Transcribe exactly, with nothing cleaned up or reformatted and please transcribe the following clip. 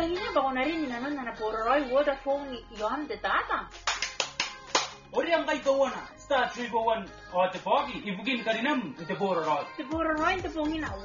Kangina ba ko na rin inanon na naporoy Vodafone yon de tata. Ori ang kay kawana. Star three oh one o te pogi ibugin karinam te poroy. Te poroy te pongina